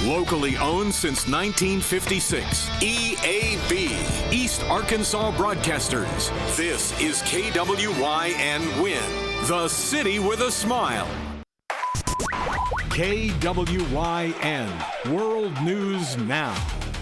Locally owned since 1956. EAB, East Arkansas Broadcasters. This is KWYN Win, the city with a smile. KWYN, World News Now.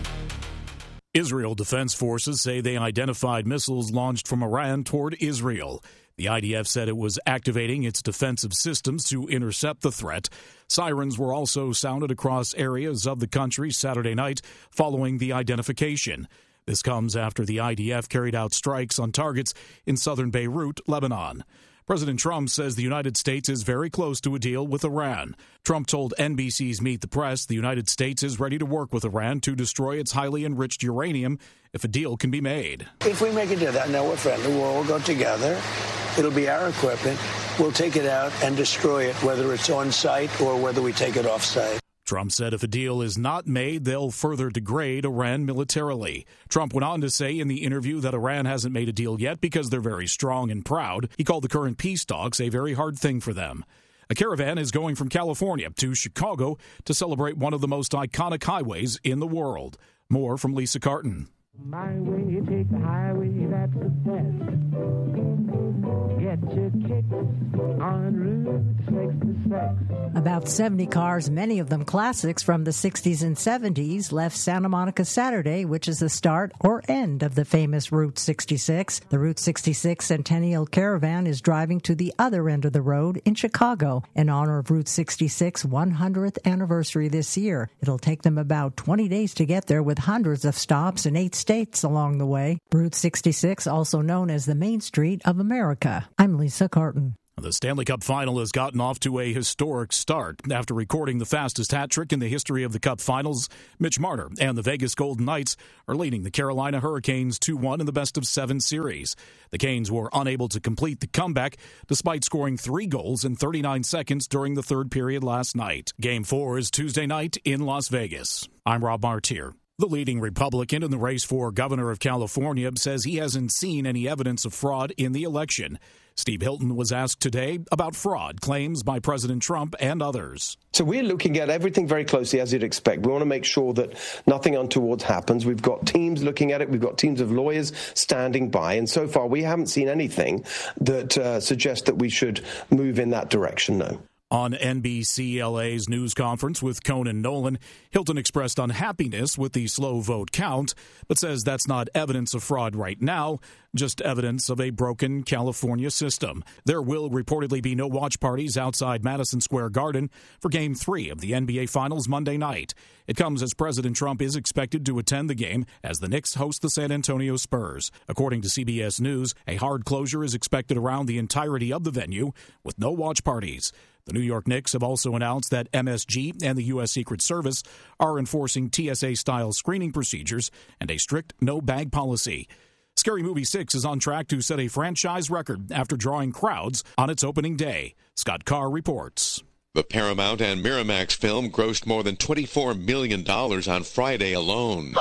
Israel Defense Forces say they identified missiles launched from Iran toward Israel. The IDF said it was activating its defensive systems to intercept the threat. Sirens were also sounded across areas of the country Saturday night following the identification. This comes after the IDF carried out strikes on targets in southern Beirut, Lebanon. President Trump says the United States is very close to a deal with Iran. Trump told NBC's Meet the Press the United States is ready to work with Iran to destroy its highly enriched uranium if a deal can be made. If we make it to that, no, we're friendly. We'll all go together. It'll be our equipment. We'll take it out and destroy it, whether it's on site or whether we take it off site. Trump said if a deal is not made, they'll further degrade Iran militarily. Trump went on to say in the interview that Iran hasn't made a deal yet because they're very strong and proud. He called the current peace talks a very hard thing for them. A caravan is going from California to Chicago to celebrate one of the most iconic highways in the world. More from Lisa Carton. My way, take the highway, that's the best. Get your kicks on Route 66. About 70 cars, many of them classics from the 60s and 70s, left Santa Monica Saturday, which is the start or end of the famous Route 66. The Route 66 Centennial Caravan is driving to the other end of the road in Chicago in honor of Route 66 100th anniversary this year. It'll take them about 20 days to get there with hundreds of stops in 8 states along the way. Route 66, also known as the Main Street of America. I'm Lisa Carton. The Stanley Cup Final has gotten off to a historic start. After recording the fastest hat trick in the history of the Cup Finals, Mitch Marner and the Vegas Golden Knights are leading the Carolina Hurricanes 2-1 in the best-of-7 series. The Canes were unable to complete the comeback despite scoring 3 goals in 39 seconds during the third period last night. Game 4 is Tuesday night in Las Vegas. I'm Rob Martier. The leading Republican in the race for governor of California says he hasn't seen any evidence of fraud in the election. Steve Hilton was asked today about fraud claims by President Trump and others. So we're looking at everything very closely, as you'd expect. We want to make sure that nothing untoward happens. We've got teams looking at it. We've got teams of lawyers standing by. And so far, we haven't seen anything that suggests that we should move in that direction, no. On NBCLA's news conference with Conan Nolan, Hilton expressed unhappiness with the slow vote count, but says that's not evidence of fraud right now, just evidence of a broken California system. There will reportedly be no watch parties outside Madison Square Garden for Game 3 of the NBA Finals Monday night. It comes as President Trump is expected to attend the game as the Knicks host the San Antonio Spurs. According to CBS News, a hard closure is expected around the entirety of the venue with no watch parties. The New York Knicks have also announced that MSG and the U.S. Secret Service are enforcing TSA-style screening procedures and a strict no-bag policy. Scary Movie 6 is on track to set a franchise record after drawing crowds on its opening day. Scott Carr reports. The Paramount and Miramax film grossed more than $24 million on Friday alone.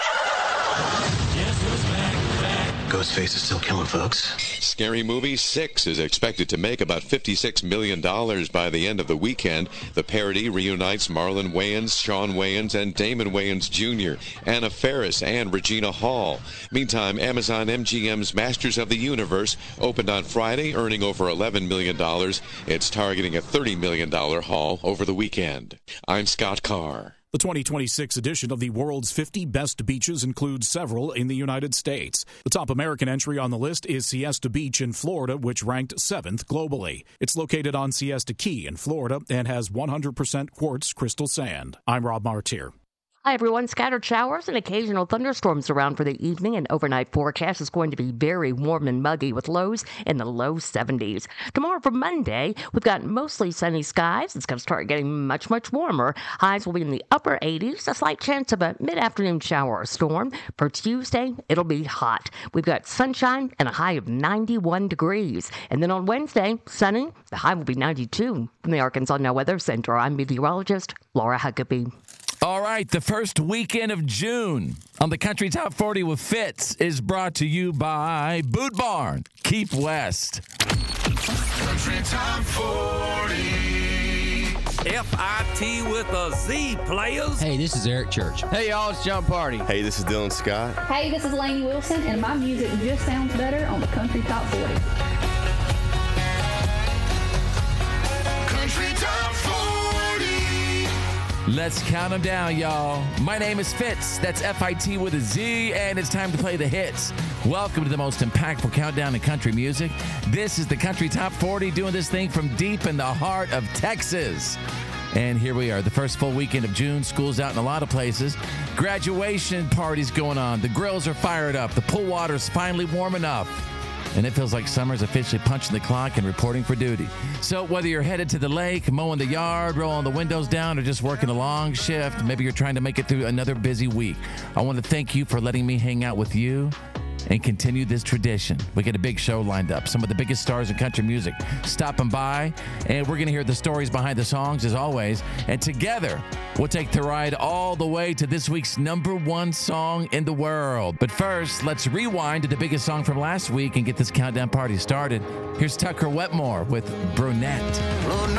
Ghostface is still killing folks. Scary Movie 6 is expected to make about $56 million by the end of the weekend. The parody reunites Marlon Wayans, Sean Wayans, and Damon Wayans Jr., Anna Faris, and Regina Hall. Meantime, Amazon MGM's Masters of the Universe opened on Friday, earning over $11 million. It's targeting a $30 million haul over the weekend. I'm Scott Carr. The 2026 edition of the world's 50 best beaches includes several in the United States. The top American entry on the list is Siesta Beach in Florida, which ranked 7th globally. It's located on Siesta Key in Florida and has 100% quartz crystal sand. I'm Rob Martier. Hi, everyone. Scattered showers and occasional thunderstorms around for the evening and overnight forecast is going to be very warm and muggy with lows in the low 70s. Tomorrow for Monday, we've got mostly sunny skies. It's going to start getting much, much warmer. Highs will be in the upper 80s, a slight chance of a mid-afternoon shower or storm. For Tuesday, it'll be hot. We've got sunshine and a high of 91 degrees. And then on Wednesday, sunny. The high will be 92. From the Arkansas Now Weather Center, I'm meteorologist Laura Huckabee. All right, the first weekend of June on the Country Top 40 with Fitz is brought to you by Boot Barn. Keep West. Country Top 40. FIT with a Z, players. Hey, this is Eric Church. Hey, y'all, it's John Party. Hey, this is Dylan Scott. Hey, this is Lainey Wilson, and my music just sounds better on the Country Top 40. Country Top 40. Let's count them down, y'all. My name is Fitz. That's FIT with a Z, and it's time to play the hits. Welcome to the most impactful countdown in country music. This is the Country Top 40, doing this thing from deep in the heart of Texas. And here we are, the first full weekend of June. School's out in a lot of places. Graduation parties going on. The grills are fired up. The pool water's finally warm enough. And it feels like summer's officially punching the clock and reporting for duty. So whether you're headed to the lake, mowing the yard, rolling the windows down, or just working a long shift, maybe you're trying to make it through another busy week, I want to thank you for letting me hang out with you and continue this tradition. We got a big show lined up. Some of the biggest stars in country music stopping by, and we're going to hear the stories behind the songs as always. And together, we'll take the ride all the way to this week's #1 song in the world. But first, let's rewind to the biggest song from last week and get this countdown party started. Here's Tucker Wetmore with Brunette. Oh,